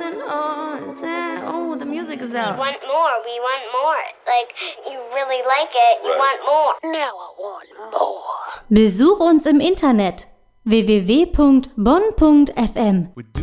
dancing. Oh, the music is out. We want more. Like, you really like it, you want more. Now I want more. Besuch uns im Internet www.bonn.fm.